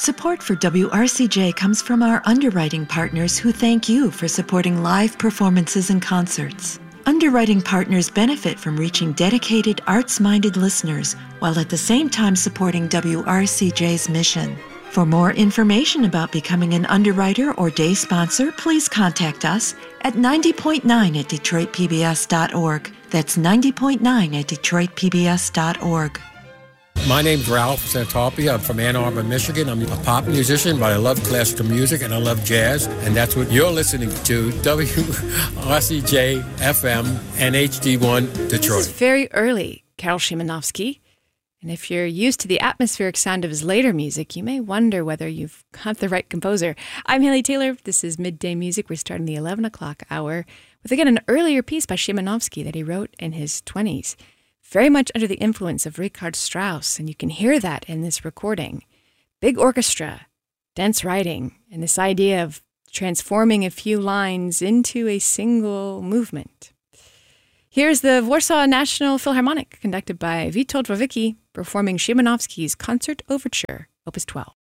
Support for WRCJ comes from our underwriting partners who thank you for supporting live performances and concerts. Underwriting partners benefit from reaching dedicated, arts-minded listeners while at the same time supporting WRCJ's mission. For more information about becoming an underwriter or day sponsor, please contact us at 90.9 at DetroitPBS.org. That's 90.9 at DetroitPBS.org. My name's Ralph Santalpi. I'm from Ann Arbor, Michigan. I'm a pop musician, but I love classical music and I love jazz. And that's what you're listening to, WRCJ FM and HD1 Detroit. This is very early, Karol Szymanowski. And if you're used to the atmospheric sound of his later music, you may wonder whether you've got the right composer. I'm Haley Taylor. This is Midday Music. We're starting the 11 o'clock hour with, again, an earlier piece by Szymanowski that he wrote in his 20s. Very much under the influence of Richard Strauss, and you can hear that in this recording. Big orchestra, dense writing, and this idea of transforming a few lines into a single movement. Here's the Warsaw National Philharmonic, conducted by Witold Wawicki, performing Szymanowski's Concert Overture, Opus 12.